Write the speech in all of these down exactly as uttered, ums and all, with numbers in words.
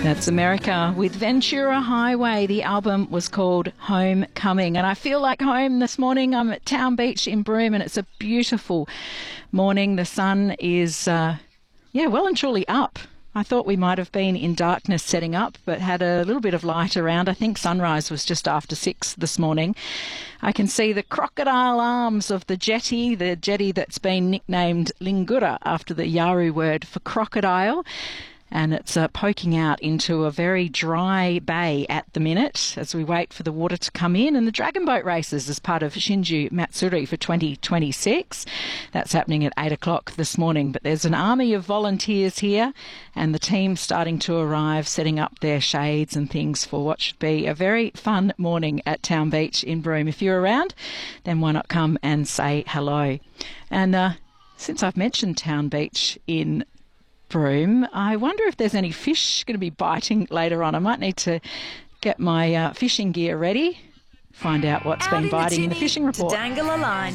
That's America with Ventura Highway. The album was called Homecoming. And I feel like home this morning. I'm at Town Beach in Broome and it's a beautiful morning. The sun is, uh, yeah, well and truly up. I thought we might have been in darkness setting up, but had a little bit of light around. I think sunrise was just after six this morning. I can see the crocodile arms of the jetty, the jetty that's been nicknamed Lingura after the Yawuru word for crocodile. And it's uh, poking out into a very dry bay at the minute as we wait for the water to come in. And the dragon boat races as part of Shinju Matsuri for twenty twenty-six. That's happening at eight o'clock this morning. But there's an army of volunteers here and the team starting to arrive, setting up their shades and things for what should be a very fun morning at Town Beach in Broome. If you're around, then why not come and say hello? And uh, since I've mentioned Town Beach in Broome, I wonder if there's any fish going to be biting later on. I might need to get my uh, fishing gear ready, find out what's Out been in biting the in the fishing report. To dangle a line.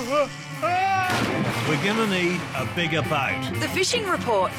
We're going to need a bigger boat. The fishing report.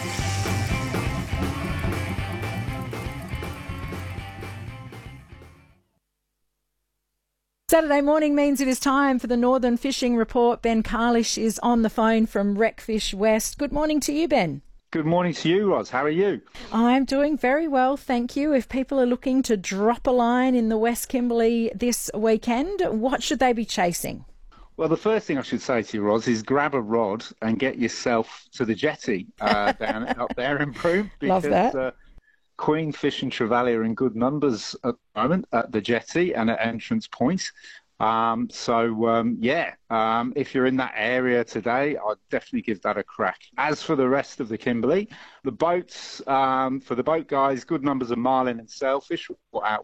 Saturday morning means it is time for the Northern Fishing Report. Ben Carlish is on the phone from Wreckfish West. Good morning to you, Ben. Good morning to you, Roz. How are you? I'm doing very well, thank you. If people are looking to drop a line in the West Kimberley this weekend, what should they be chasing? Well, the first thing I should say to you, Roz, is grab a rod and get yourself to the jetty uh, down up there in Broome. Love that. Uh, Queen Fish and Trevally are in good numbers at the moment at the jetty and at entrance point. Um, so, um, yeah, um, if you're in that area today, I'd definitely give that a crack. As for the rest of the Kimberley, the boats, um, for the boat guys, good numbers of marlin and sailfish out